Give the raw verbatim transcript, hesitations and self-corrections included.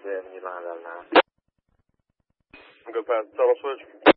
seventy line out nine. Go past the tunnel switch.